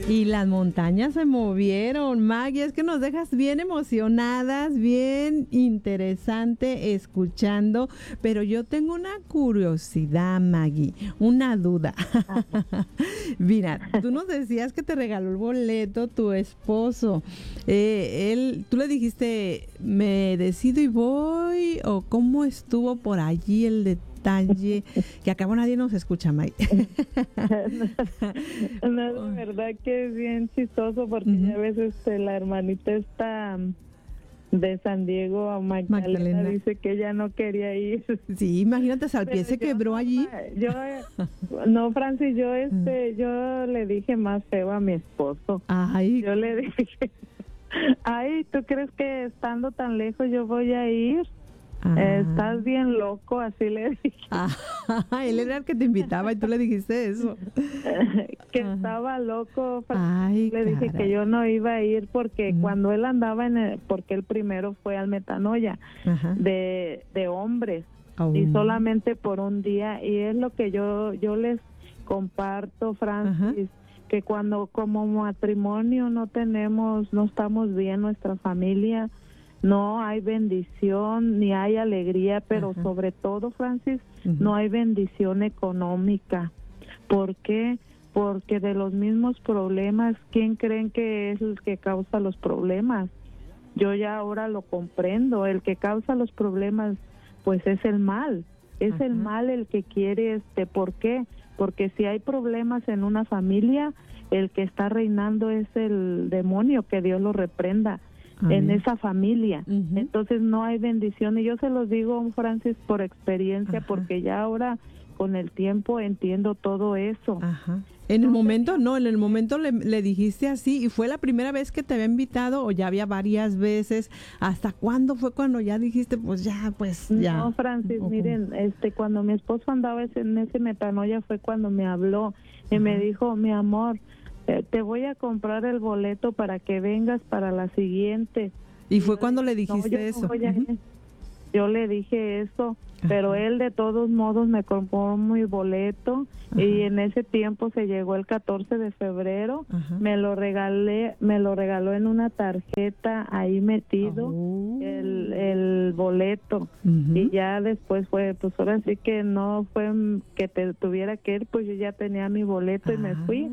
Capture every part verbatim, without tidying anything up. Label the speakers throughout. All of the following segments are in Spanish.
Speaker 1: Y las montañas se movieron, Maggie, es que nos dejas bien emocionadas, bien interesante escuchando, pero yo tengo una curiosidad, Maggie, una duda. Mira, tú nos decías que te regaló el boleto tu esposo. Eh, él, tú le dijiste, me decido y voy, o cómo estuvo por allí el detalle. Que acá nadie nos escucha, May.
Speaker 2: No, no, la verdad que es bien chistoso porque uh-huh. ya ves este, la hermanita esta de San Diego, a Magdalena, Magdalena, dice que ella no quería ir.
Speaker 1: Sí, imagínate, Salpié se quebró
Speaker 2: yo,
Speaker 1: allí.
Speaker 2: Yo, no, Francis, yo este, yo le dije más feo a mi esposo.
Speaker 1: Ay.
Speaker 2: Yo le dije, ay, ¿tú crees que estando tan lejos yo voy a ir? Ah. Estás bien loco, así le dije.
Speaker 1: Ah, él era el que te invitaba y tú le dijiste eso.
Speaker 2: Que
Speaker 1: Ajá.
Speaker 2: Estaba loco.
Speaker 1: Ay,
Speaker 2: le dije
Speaker 1: caray.
Speaker 2: que yo no iba a ir porque uh-huh. cuando él andaba en el, porque él primero fue al Metanoia de, de hombres oh. y solamente por un día, y es lo que yo yo les comparto, Francis, uh-huh. que cuando como matrimonio no tenemos, no estamos bien, nuestra familia, no hay bendición ni hay alegría, pero uh-huh. sobre todo, Francis, uh-huh. no hay bendición económica. ¿Por qué? Porque de los mismos problemas, ¿quién creen que es el que causa los problemas? Yo ya ahora lo comprendo, el que causa los problemas, pues es el mal, es uh-huh. el mal el que quiere, este, ¿por qué? Porque si hay problemas en una familia, el que está reinando es el demonio, que Dios lo reprenda. Amén. En esa familia, uh-huh. entonces no hay bendición, y yo se los digo, Francis, por experiencia, uh-huh. porque ya ahora con el tiempo entiendo todo eso.
Speaker 1: Ajá. En el momento, no, en el momento le, le dijiste así, y fue la primera vez que te había invitado, o ya había varias veces. ¿Hasta cuándo fue cuando ya dijiste, pues ya, pues ya?
Speaker 2: No, Francis, uh-huh. miren, este, cuando mi esposo andaba en ese Metanoia fue cuando me habló y uh-huh. me dijo, mi amor, te voy a comprar el boleto para que vengas para la siguiente.
Speaker 1: ¿Y fue cuando le dijiste
Speaker 2: no, yo
Speaker 1: eso?
Speaker 2: No voy a ir. Uh-huh. Yo le dije eso, pero uh-huh. él de todos modos me compró mi boleto uh-huh. y en ese tiempo se llegó el catorce de febrero, uh-huh. me lo regalé, me lo regaló en una tarjeta ahí metido uh-huh. el, el boleto uh-huh. y ya después fue, pues ahora sí que no fue que te tuviera que ir, pues yo ya tenía mi boleto uh-huh. y me fui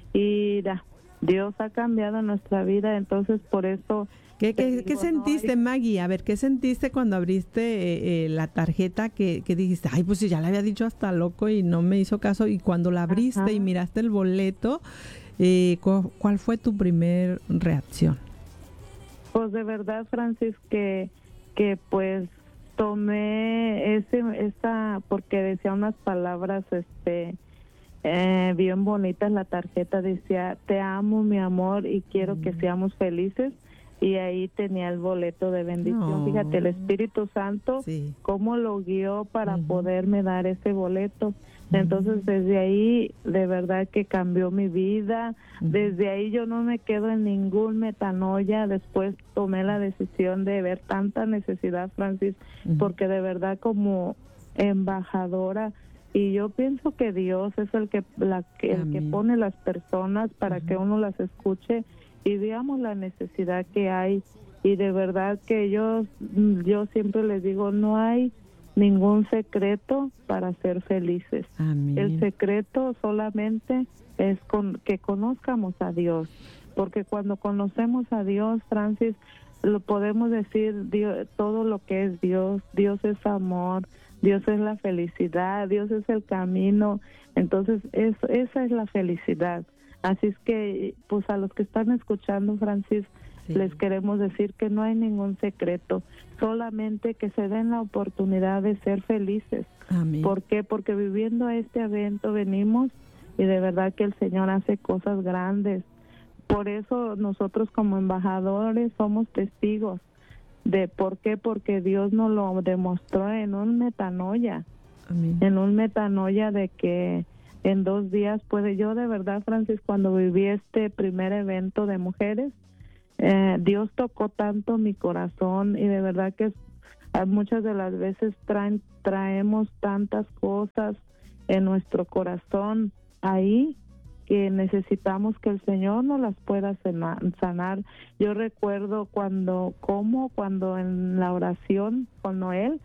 Speaker 2: y da, Dios ha cambiado nuestra vida, entonces por eso.
Speaker 1: ¿Qué, qué, digo, ¿qué sentiste, no, Maggie? A ver, ¿qué sentiste cuando abriste eh, eh, la tarjeta que, que dijiste, ay, pues si ya le había dicho hasta loco y no me hizo caso? Y cuando la abriste Ajá. y miraste el boleto, eh, ¿cuál fue tu primer reacción?
Speaker 2: Pues de verdad, Francis, que, que pues tomé ese, esa, porque decía unas palabras, este, eh, bien bonitas, la tarjeta decía, te amo, mi amor, y quiero mm. que seamos felices. Y ahí tenía el boleto de bendición. No. Fíjate, el Espíritu Santo, sí. cómo lo guió para uh-huh. poderme dar ese boleto. Uh-huh. Entonces, desde ahí, de verdad que cambió mi vida. Uh-huh. Desde ahí yo no me quedo en ningún Metanoia. Después tomé la decisión de ver tanta necesidad, Francis, uh-huh. porque de verdad como embajadora, y yo pienso que Dios es el que, la, el que pone las personas para uh-huh. que uno las escuche y veamos la necesidad que hay, y de verdad que yo yo siempre les digo, no hay ningún secreto para ser felices.
Speaker 1: Amén.
Speaker 2: El secreto solamente es con, que conozcamos a Dios, porque cuando conocemos a Dios, Francis, lo podemos decir Dios, todo lo que es Dios. Dios es amor, Dios es la felicidad, Dios es el camino. Entonces es, esa es la felicidad. Así es que, pues a los que están escuchando, Francis, sí. les queremos decir que no hay ningún secreto, solamente que se den la oportunidad de ser felices.
Speaker 1: Amén.
Speaker 2: ¿Por qué? Porque viviendo este evento venimos y de verdad que el Señor hace cosas grandes. Por eso nosotros como embajadores somos testigos de por qué, porque Dios nos lo demostró en un Metanoia, Amén. en un Metanoia de que en dos días puede, yo de verdad, Francis, cuando viví este primer evento de mujeres, eh, Dios tocó tanto mi corazón, y de verdad que muchas de las veces traen, traemos tantas cosas en nuestro corazón ahí, que necesitamos que el Señor nos las pueda sanar. Yo recuerdo cuando, como cuando en la oración con Noel,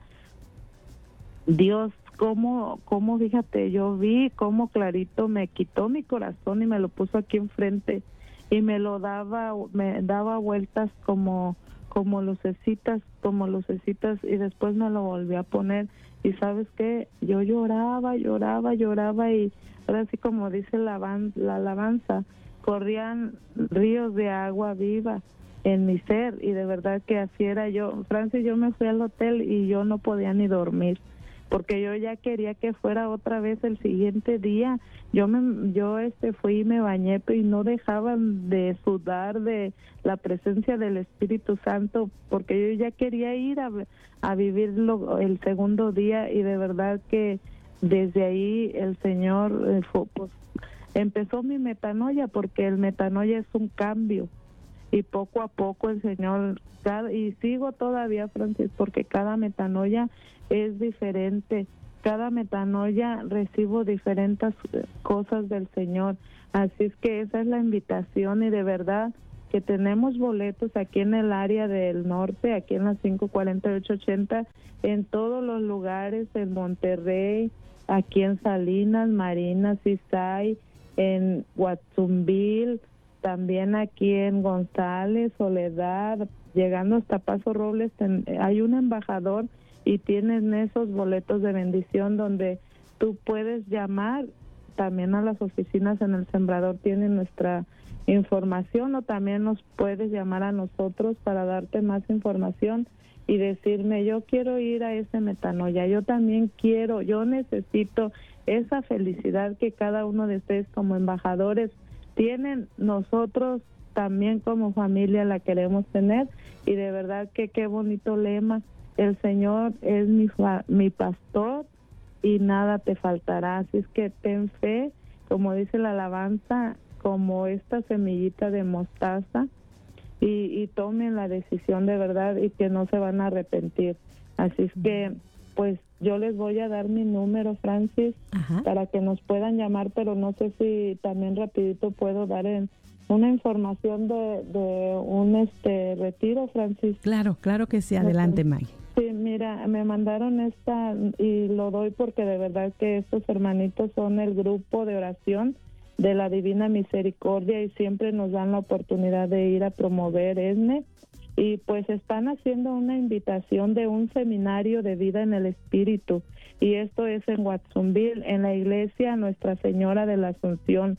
Speaker 2: Dios, cómo, cómo, fíjate, yo vi cómo clarito me quitó mi corazón y me lo puso aquí enfrente y me lo daba, me daba vueltas como, como lucecitas, como lucecitas y después me lo volvió a poner. Y ¿sabes qué? Yo lloraba, lloraba, lloraba y ahora sí como dice la, la alabanza, corrían ríos de agua viva en mi ser y de verdad que así era yo. Francis, yo me fui al hotel y yo no podía ni dormir porque yo ya quería que fuera otra vez el siguiente día. Yo me, yo este fui y me bañé y no dejaba de sudar de la presencia del Espíritu Santo porque yo ya quería ir a, a vivirlo el segundo día y de verdad que desde ahí el Señor eh, fue, pues, empezó mi metanoia porque el metanoia es un cambio y poco a poco el Señor, cada, y sigo todavía, Francis, porque cada metanoia es diferente, cada metanoia recibo diferentes cosas del Señor, así es que esa es la invitación y de verdad que tenemos boletos aquí en el área del norte, aquí en la cinco cuarenta y ocho ochenta, en todos los lugares, en Monterrey, aquí en Salinas, Marinas, Cisay, en Guatzumbil, también aquí en González, Soledad, llegando hasta Paso Robles, ten, hay un embajador y tienen esos boletos de bendición donde tú puedes llamar también a las oficinas en El Sembrador, tienen nuestra información o también nos puedes llamar a nosotros para darte más información y decirme yo quiero ir a ese metanoia, yo también quiero, yo necesito esa felicidad que cada uno de ustedes como embajadores tienen, nosotros también como familia la queremos tener y de verdad que qué bonito lema, el Señor es mi, mi pastor y nada te faltará, así es que ten fe, como dice la alabanza, como esta semillita de mostaza y, y tomen la decisión de verdad y que no se van a arrepentir, así es que pues yo les voy a dar mi número, Francis, Ajá. para que nos puedan llamar, pero no sé si también rapidito puedo dar en una información de, de un este retiro, Francis.
Speaker 1: Claro, claro que sí, adelante, Maggie.
Speaker 2: Sí, mira, me mandaron esta y lo doy porque de verdad que estos hermanitos son el grupo de oración de la Divina Misericordia y siempre nos dan la oportunidad de ir a promover E S N E y pues están haciendo una invitación de un seminario de vida en el Espíritu y esto es en Watsonville, en la iglesia Nuestra Señora de la Asunción.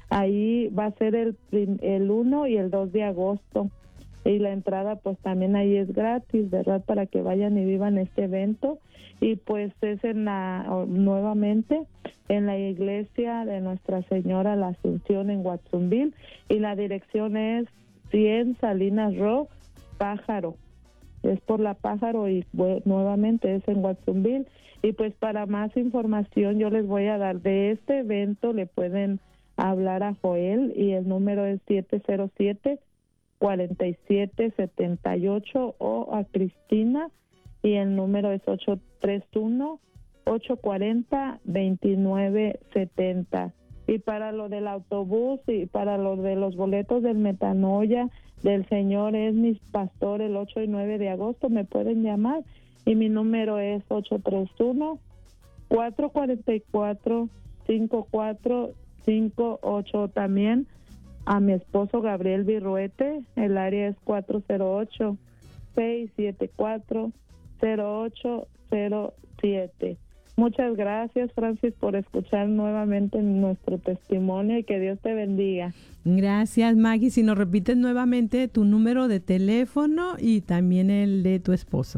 Speaker 2: Ahí va a ser el, el uno y el dos de agosto y la entrada pues también ahí es gratis, ¿verdad? Para que vayan y vivan este evento y pues es en la, nuevamente en la iglesia de Nuestra Señora la Asunción en Watsonville y la dirección es cien Salinas Rock, Pájaro, es por la Pájaro y bueno, nuevamente es en Watsonville y pues para más información yo les voy a dar de este evento, le pueden hablar a Joel y el número es siete cero siete, cuatro siete siete ocho o a Cristina y el número es ocho tres uno, ocho cuatro cero, dos nueve siete cero. Y para lo del autobús y para lo de los boletos del metanoia del Señor es mi pastor el ocho y nueve de agosto, me pueden llamar y mi número es ocho tres uno, cuatro cuatro cuatro, cinco cuatro cinco ocho. También a mi esposo Gabriel Virruete, el área es cuatro cero ocho, seis siete cuatro, cero ocho cero siete. Muchas gracias, Francis, por escuchar nuevamente nuestro testimonio y que Dios te bendiga.
Speaker 1: Gracias, Maggie. Si nos repites nuevamente tu número de teléfono y también el de tu esposo.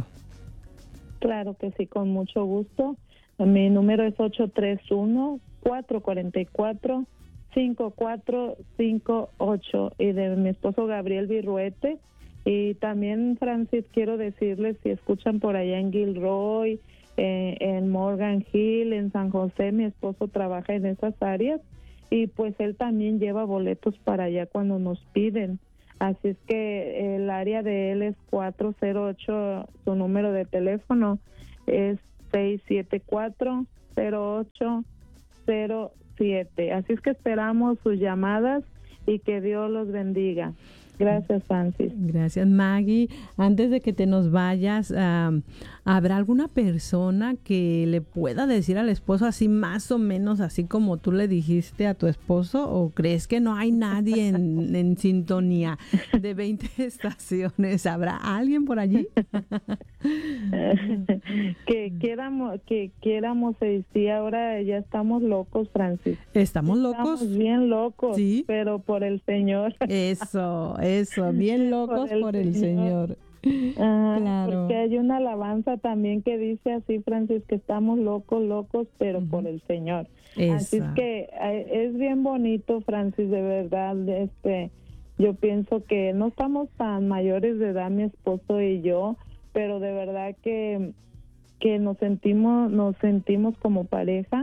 Speaker 2: Claro que sí, con mucho gusto. Mi número es ocho tres uno, cuatro cuatro cuatro, cinco cuatro cinco ocho y de mi esposo Gabriel Virruete. Y también, Francis, quiero decirles, si escuchan por allá en Gilroy, eh, en Morgan Hill, en San José, mi esposo trabaja en esas áreas y pues él también lleva boletos para allá cuando nos piden. Así es que el área de él es cuatro cero ocho, su número de teléfono es seis siete cuatro, cero ocho cero siete. Así es que esperamos sus llamadas y que Dios los bendiga. Gracias, Francis.
Speaker 1: Gracias, Maggie. Antes de que te nos vayas, uh, ¿habrá alguna persona que le pueda decir al esposo así más o menos así como tú le dijiste a tu esposo? ¿O crees que no hay nadie en, en sintonía de veinte estaciones? ¿Habrá alguien por allí?
Speaker 2: que quieramos, que quieramos, sí, ahora ya estamos locos, Francis.
Speaker 1: ¿Estamos locos?
Speaker 2: Estamos bien locos,
Speaker 1: ¿sí?
Speaker 2: Pero por el Señor.
Speaker 1: Eso, eso, bien locos por el, por el Señor.
Speaker 2: Señor. Ah, claro. Porque hay una alabanza también que dice así, Francis, que estamos locos, locos, pero uh-huh. por el Señor. Eso. Así es que es bien bonito, Francis, de verdad. Este, yo pienso que no estamos tan mayores de edad, mi esposo y yo, pero de verdad que que nos sentimos nos sentimos como pareja,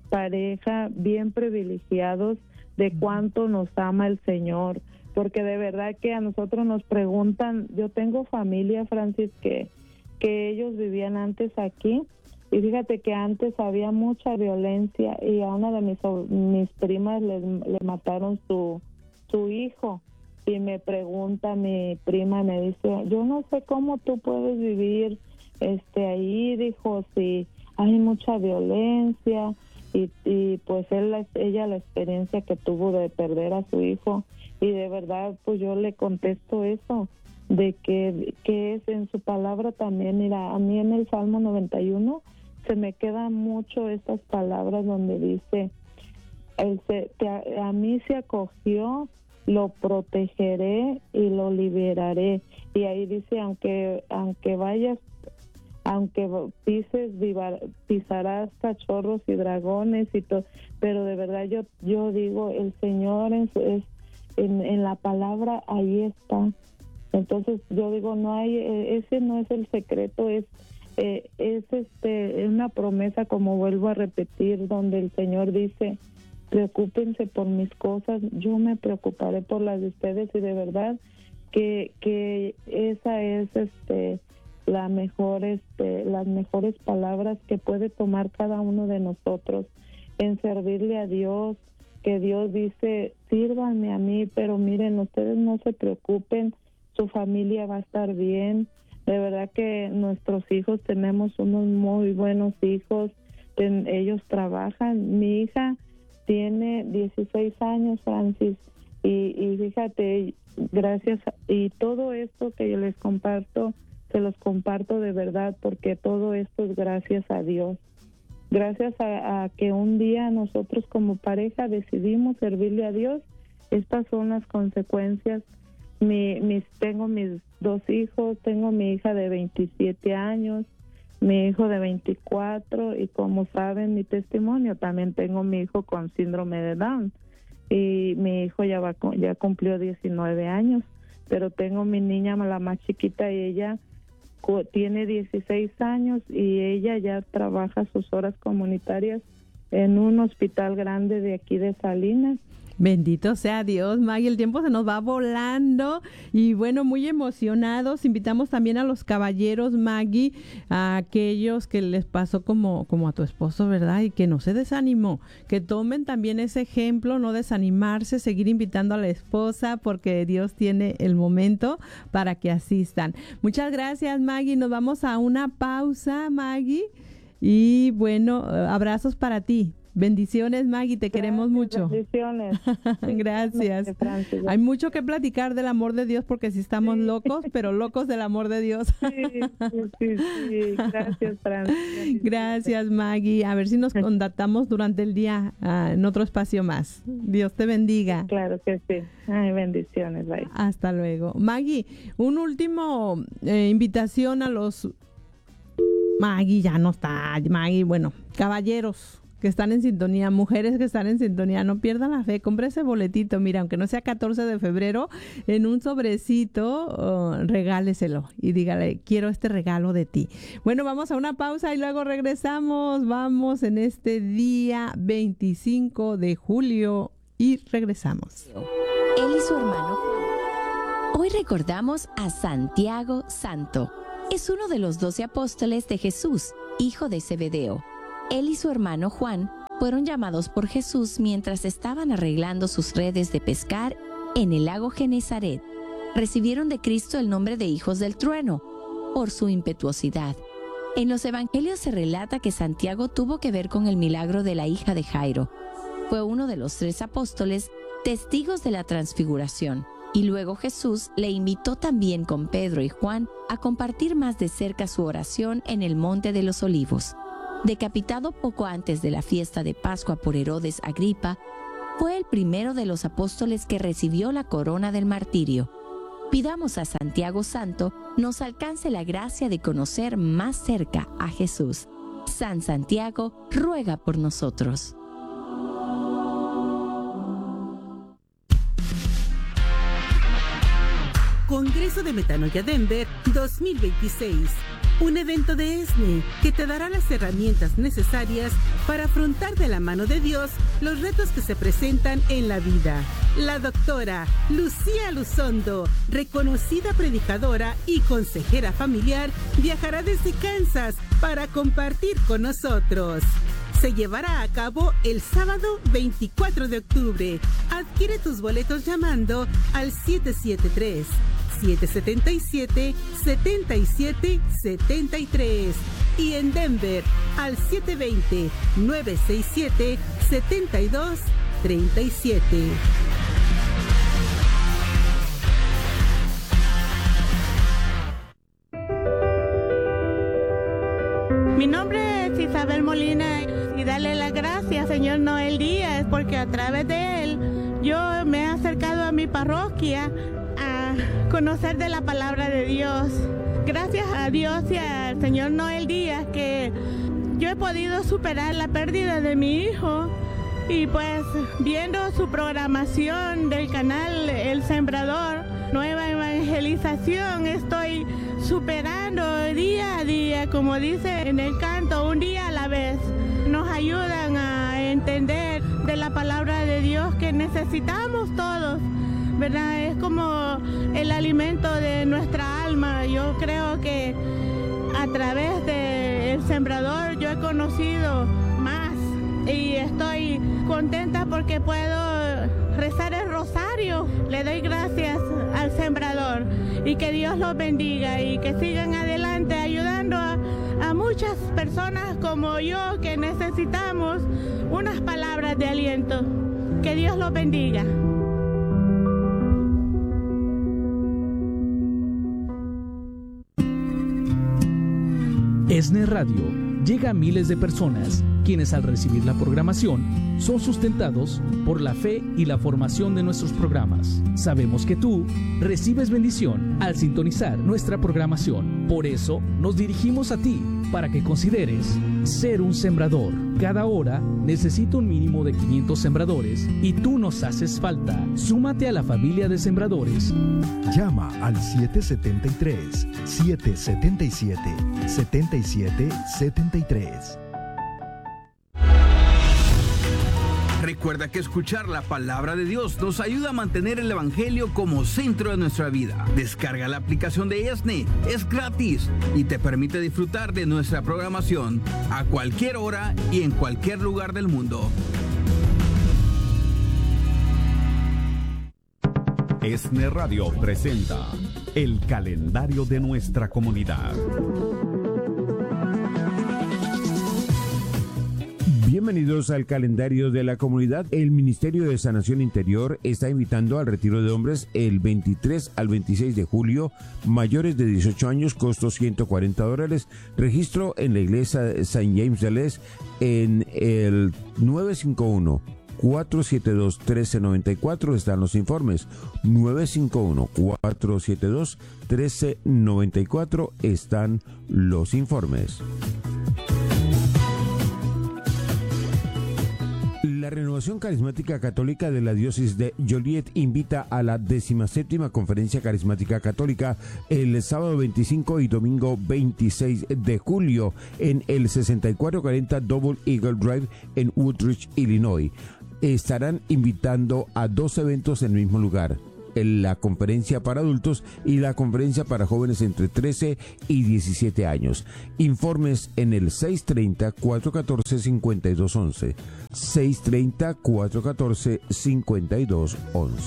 Speaker 2: pareja bien privilegiados de cuánto nos ama el Señor, porque de verdad que a nosotros nos preguntan, yo tengo familia, Francis, que que ellos vivían antes aquí, y fíjate que antes había mucha violencia y a una de mis mis primas le, le mataron su su hijo. Y me pregunta mi prima, me dice, yo no sé cómo tú puedes vivir este ahí, dijo, si hay mucha violencia, y, y pues él, ella la experiencia que tuvo de perder a su hijo, y de verdad pues yo le contesto eso, de que, que es en su palabra también. Mira, a mí en el Salmo noventa y uno se me quedan mucho estas palabras donde dice, él se, te, a, a mí se acogió, lo protegeré y lo liberaré. Y ahí dice, aunque aunque vayas, aunque pises, pisarás cachorros y dragones y todo, pero de verdad yo yo digo, el Señor en, es, en, en la palabra ahí está. Entonces yo digo, no hay, ese no es el secreto, es eh, es este una promesa, como vuelvo a repetir, donde el Señor dice, preocúpense por mis cosas, yo me preocuparé por las de ustedes, y de verdad que que esa es este la mejor este las mejores palabras que puede tomar cada uno de nosotros en servirle a Dios, que Dios dice, sírvanme a mí, pero miren, ustedes no se preocupen, su familia va a estar bien. De verdad que nuestros hijos, tenemos unos muy buenos hijos, ten, ellos trabajan. Mi hija tiene dieciséis años, Francis, y, y fíjate, gracias, y todo esto que yo les comparto, se los comparto de verdad, porque todo esto es gracias a Dios, gracias a, a que un día nosotros como pareja decidimos servirle a Dios. Estas son las consecuencias. Mi, mis, tengo mis dos hijos, tengo mi hija de veintisiete años, mi hijo de veinticuatro, y como saben mi testimonio, también tengo mi hijo con síndrome de Down, y mi hijo ya va ya cumplió diecinueve años, pero tengo mi niña, la más chiquita, y ella tiene dieciséis años, y ella ya trabaja sus horas comunitarias en un hospital grande de aquí de Salinas.
Speaker 1: Bendito sea Dios, Maggie, el tiempo se nos va volando y bueno, muy emocionados. Invitamos también a los caballeros, Maggie, a aquellos que les pasó como, como a tu esposo, ¿verdad? Y que no se desanimó, que tomen también ese ejemplo, no desanimarse, seguir invitando a la esposa, porque Dios tiene el momento para que asistan. Muchas gracias, Maggie. Nos vamos a una pausa, Maggie, y bueno, abrazos para ti. Bendiciones, Maggie, te Gracias, queremos mucho.
Speaker 2: Bendiciones.
Speaker 1: Gracias. Hay mucho que platicar del amor de Dios, porque sí estamos sí. locos, pero locos del amor de Dios.
Speaker 2: Sí, sí, sí, sí. Gracias, Francia.
Speaker 1: Gracias, Maggie. A ver si nos contactamos durante el día uh, en otro espacio más. Dios te bendiga.
Speaker 2: Claro que sí. Ay, bendiciones. Bye.
Speaker 1: Hasta luego. Maggie, un último eh, invitación a los... Maggie ya no está. Maggie, bueno, caballeros que están en sintonía, mujeres que están en sintonía, no pierdan la fe, compre ese boletito, mira, aunque no sea catorce de febrero, en un sobrecito, uh, regáleselo y dígale, quiero este regalo de ti. Bueno, vamos a una pausa y luego regresamos, vamos en este día veinticinco de julio y regresamos.
Speaker 3: Él y su hermano. Hoy recordamos a Santiago Santo. Es uno de los doce apóstoles de Jesús, hijo de Zebedeo. Él y su hermano Juan fueron llamados por Jesús mientras estaban arreglando sus redes de pescar en el lago Genesaret. Recibieron de Cristo el nombre de hijos del trueno por su impetuosidad. En los evangelios se relata que Santiago tuvo que ver con el milagro de la hija de Jairo. Fue uno de los tres apóstoles testigos de la transfiguración. Y luego Jesús le invitó también con Pedro y Juan a compartir más de cerca su oración en el Monte de los Olivos. Decapitado poco antes de la fiesta de Pascua por Herodes Agripa, fue el primero de los apóstoles que recibió la corona del martirio. Pidamos a Santiago Santo nos alcance la gracia de conocer más cerca a Jesús. San Santiago, ruega por nosotros.
Speaker 4: Congreso de Metanoia Denver dos mil veintiséis. Un evento de E S N E que te dará las herramientas necesarias para afrontar de la mano de Dios los retos que se presentan en la vida. La doctora Lucía Luzondo, reconocida predicadora y consejera familiar, viajará desde Kansas para compartir con nosotros. Se llevará a cabo el sábado veinticuatro de octubre. Adquiere tus boletos llamando al siete siete tres, siete siete siete, siete siete siete tres y en Denver al siete dos cero, nueve seis siete, siete dos tres siete.
Speaker 5: Mi nombre es Isabel Molina y darle las gracias, señor Noel Díaz, porque a través de él yo me he acercado a mi parroquia a conocer de la palabra de Dios. Gracias a Dios y al señor Noel Díaz que yo he podido superar la pérdida de mi hijo y pues viendo su programación del canal El Sembrador, Nueva Evangelización, estoy superando día a día, como dice en el canto, un día a la vez. Nos ayudan a entender de la palabra de Dios que necesitamos todos, ¿verdad? Es como el alimento de nuestra alma. Yo creo que a través de El Sembrador yo he conocido más y estoy contenta porque puedo rezar el rosario. Le doy gracias al Sembrador y que Dios los bendiga y que sigan adelante ayudando a, a muchas personas como yo que necesitamos unas palabras de aliento. Que Dios los bendiga.
Speaker 6: E S N E Radio llega a miles de personas, quienes al recibir la programación son sustentados por la fe y la formación de nuestros programas. Sabemos que tú recibes bendición al sintonizar nuestra programación. Por eso nos dirigimos a ti para que consideres ser un sembrador. Cada hora necesita un mínimo de quinientos sembradores y tú nos haces falta. Súmate a la familia de sembradores.
Speaker 7: Llama al siete siete tres, siete siete siete, siete siete siete tres.
Speaker 8: Recuerda que escuchar la palabra de Dios nos ayuda a mantener el Evangelio como centro de nuestra vida. Descarga la aplicación de E S N E, es gratis y te permite disfrutar de nuestra programación a cualquier hora y en cualquier lugar del mundo.
Speaker 9: E S N E Radio presenta el calendario de nuestra comunidad.
Speaker 10: Bienvenidos al calendario de la comunidad. El Ministerio de Sanación Interior está invitando al retiro de hombres el veintitrés al veintiséis de julio, mayores de dieciocho años, costo ciento cuarenta dólares, registro en la iglesia Saint James de Les en el nueve cinco uno, cuatro siete dos, uno tres nueve cuatro están los informes. nueve cinco uno, cuatro siete dos, uno tres nueve cuatro están los informes. La Renovación Carismática Católica de la Diócesis de Joliet invita a la decimoséptima Conferencia Carismática Católica el sábado veinticinco y domingo veintiséis de julio en el sesenta y cuatro cuarenta Double Eagle Drive en Woodridge, Illinois. Estarán invitando a dos eventos en el mismo lugar. la conferencia para adultos y la conferencia para jóvenes entre trece y diecisiete años. Informes en el seis tres cero, cuatro uno cuatro, cinco dos uno uno. seis tres cero, cuatro uno cuatro, cinco dos uno uno.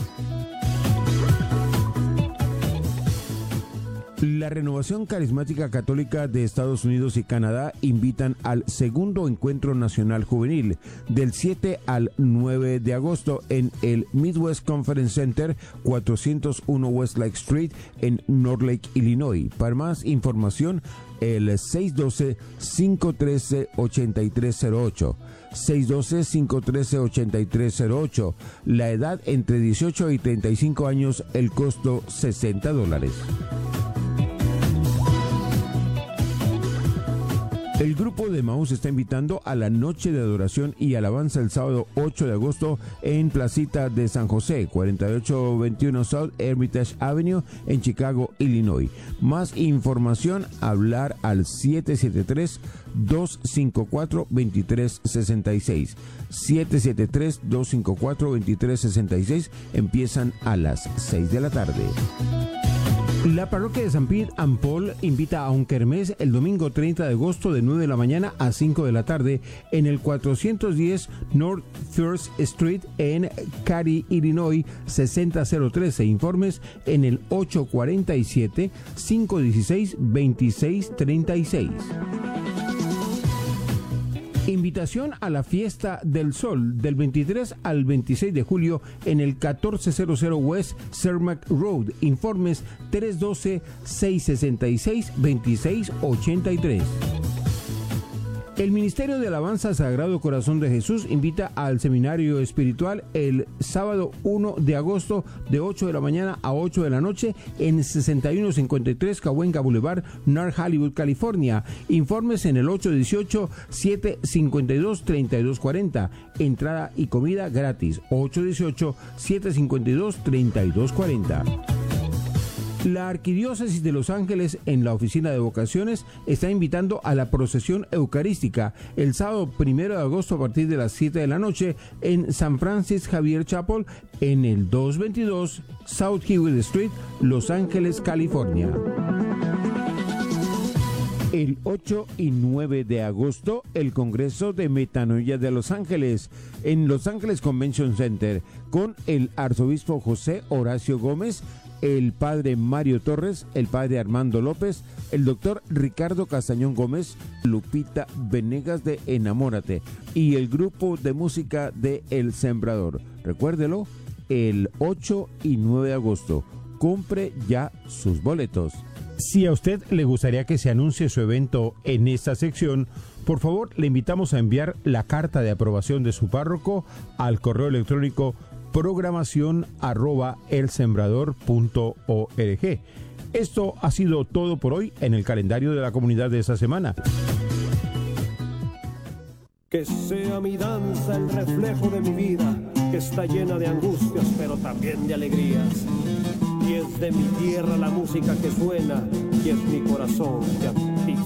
Speaker 10: La Renovación Carismática Católica de Estados Unidos y Canadá invitan al segundo Encuentro Nacional Juvenil del siete al nueve de agosto en el Midwest Conference Center, cuatrocientos uno West Lake Street en Northlake, Illinois. Para más información, el seis uno dos, cinco uno tres, ocho tres cero ocho. seis uno dos, cinco uno tres, ocho tres cero ocho. La edad entre dieciocho y treinta y cinco años, el costo sesenta dólares. El grupo de Emaús está invitando a la noche de adoración y alabanza el sábado ocho de agosto en Placita de San José, cuarenta y ocho veintiuno South Hermitage Avenue en Chicago, Illinois. Más información, hablar al siete siete tres, dos cinco cuatro, dos tres seis seis. siete siete tres, dos cinco cuatro, dos tres seis seis. Empiezan a las seis de la tarde. La parroquia de San Pete and Paul invita a un kermés el domingo treinta de agosto de nueve de la mañana a cinco de la tarde en el cuatrocientos diez North First Street en Cary, Illinois sesenta cero trece. Informes en el ocho cuatro siete, cinco uno seis, dos seis tres seis. Invitación a la Fiesta del Sol del veintitrés al veintiséis de julio en el catorce cero West Cermak Road. Informes tres uno dos, seis seis seis, dos seis ocho tres. El Ministerio de Alabanza Sagrado Corazón de Jesús invita al seminario espiritual el sábado uno de agosto de ocho de la mañana a ocho de la noche en sesenta y uno cincuenta y tres Cahuenga Boulevard, North Hollywood, California. Informes en el ocho uno ocho, siete cinco dos, tres dos cuatro cero. Entrada y comida gratis. ocho uno ocho, siete cinco dos, tres dos cuatro cero. La Arquidiócesis de Los Ángeles, en la Oficina de Vocaciones, está invitando a la procesión eucarística el sábado primero de agosto a partir de las siete de la noche en San Francis Xavier Chapel en el doscientos veintidós South Hewitt Street, Los Ángeles, California. El ocho y nueve de agosto, el Congreso de Metanoia de Los Ángeles, en Los Ángeles Convention Center, con el arzobispo José Horacio Gómez, el padre Mario Torres, el padre Armando López, el doctor Ricardo Castañón Gómez, Lupita Venegas de Enamórate y el grupo de música de El Sembrador. Recuérdelo, el ocho y nueve de agosto. Compre ya sus boletos. Si a usted le gustaría que se anuncie su evento en esta sección, por favor le invitamos a enviar la carta de aprobación de su párroco al correo electrónico programación arroba elsembrador punto org. Esto ha sido todo por hoy en el calendario de la comunidad de esta semana.
Speaker 11: Que sea mi danza el reflejo de mi vida, que está llena de angustias pero también de alegrías. Y es de mi tierra la música que suena, y es mi corazón que a ti